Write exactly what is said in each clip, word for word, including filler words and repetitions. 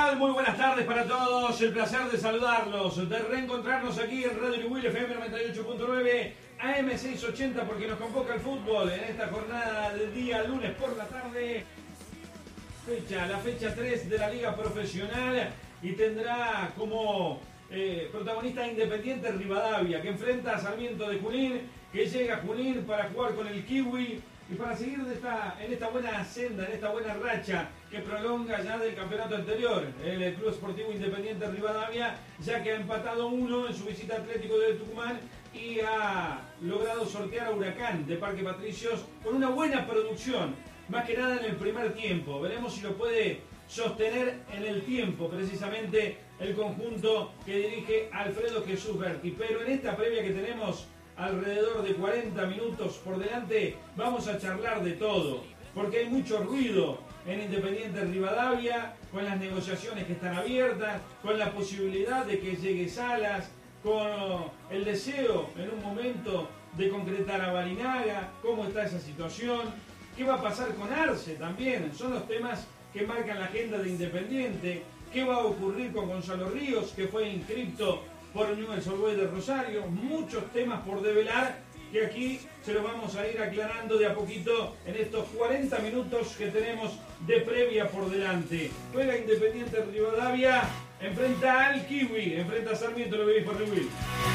tal? Muy buenas tardes para todos. El placer de saludarlos, de reencontrarnos aquí en Radio Ñuble F M noventa y ocho punto nueve, A M seiscientos ochenta, porque nos convoca el fútbol en esta jornada del día lunes por la tarde. Fecha, la fecha tres de la Liga Profesional, y tendrá como eh, protagonista Independiente Rivadavia, que enfrenta a Sarmiento de Junín, que llega a Junín para jugar con el Kiwi y para seguir de esta, en esta buena senda, en esta buena racha que prolonga ya del campeonato anterior. El Club Esportivo Independiente Rivadavia, ya que ha empatado uno en su visita a Atlético de Tucumán y ha logrado sortear a Huracán de Parque Patricios con una buena producción, más que nada en el primer tiempo. Veremos si lo puede sostener en el tiempo precisamente el conjunto que dirige Alfredo Jesús Berti. Pero en esta previa que tenemos alrededor de cuarenta minutos por delante, vamos a charlar de todo, porque hay mucho ruido en Independiente Rivadavia, con las negociaciones que están abiertas, con la posibilidad de que llegue Salas, con el deseo en un momento de concretar a Barinaga. ¿Cómo está esa situación? ¿Qué va a pasar con Arce también? Son los temas que marcan la agenda de Independiente. ¿Qué va a ocurrir con Gonzalo Ríos, que fue inscripto por Newell's Old Boys de Rosario? Muchos temas por develar que aquí se los vamos a ir aclarando de a poquito en estos cuarenta minutos que tenemos de previa por delante. Juega Independiente Rivadavia, enfrenta al Kiwi, enfrenta a Sarmiento, lo veis por Ribuil.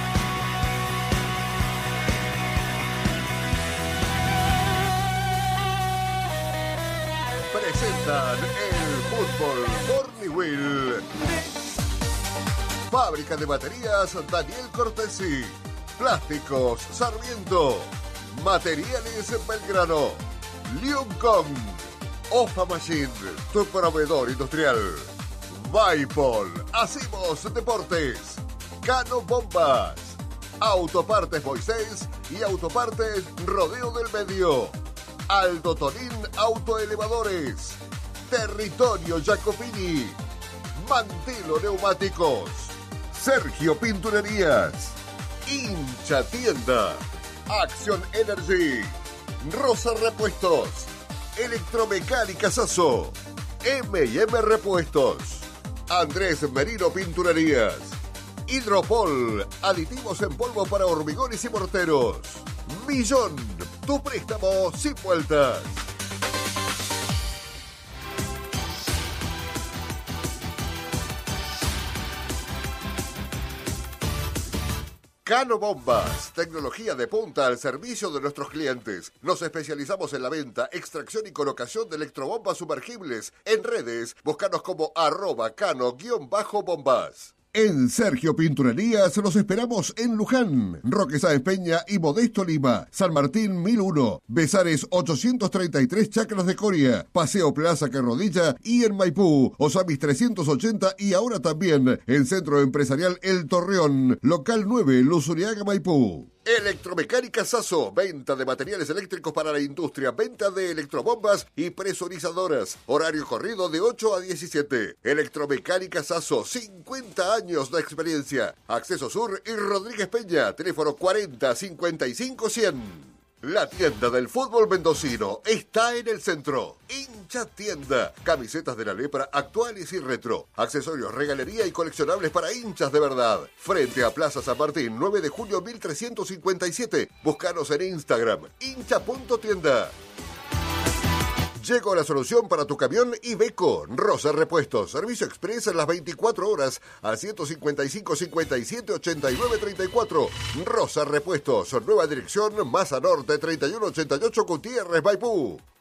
Presentan el fútbol por Newell. Fábrica de baterías Daniel Cortesi. Plásticos Sarmiento. Materiales Belgrano. Liuncom. Ofa Machine, tu proveedor industrial. Vaipol. Hacemos deportes. Cano Bombas. Autopartes Moisés y Autopartes Rodeo del Medio. Aldo Tonín Autoelevadores. Territorio Jacopini. Mantelo Neumáticos. Sergio Pinturerías. Hincha Tienda. Action Energy. Rosa Repuestos. Electromecánica Sasso. eme y eme Repuestos. Andrés Merino Pinturerías. Hidropol. Aditivos en polvo para hormigones y morteros. Millón. Tu préstamo sin vueltas. Cano Bombas, tecnología de punta al servicio de nuestros clientes. Nos especializamos en la venta, extracción y colocación de electrobombas sumergibles. En redes, búscanos como arroba cano-bombas. En Sergio Pinturerías los esperamos en Luján, Roque Sáenz Peña y Modesto Lima, San Martín mil uno, Besares ochocientos treinta y tres, Chacras de Coria, Paseo Plaza Carrodilla y en Maipú, Osamis trescientos ochenta y ahora también en Centro Empresarial El Torreón, local nueve, Luzuriaga, Maipú. Electromecánica Sasso, venta de materiales eléctricos para la industria, venta de electrobombas y presurizadoras. Horario corrido de ocho a diecisiete. Electromecánica Sasso, cincuenta años de experiencia. Acceso Sur y Rodríguez Peña, teléfono cuarenta cincuenta y cinco cien. La tienda del fútbol mendocino está en el centro. Hincha Tienda. Camisetas de la lepra actuales y retro. Accesorios, regalería y coleccionables para hinchas de verdad. Frente a Plaza San Martín, nueve de julio mil trescientos cincuenta y siete. Búscanos en Instagram, hincha punto tienda. Llegó la solución para tu camión Iveco. Rosa Repuestos. Servicio express en las veinticuatro horas al ciento cincuenta y cinco cincuenta y siete ochenta y nueve treinta y cuatro. Rosa Repuestos. Nueva dirección, Maza Norte treinta y uno ochenta y ocho, Gutiérrez, Maipú.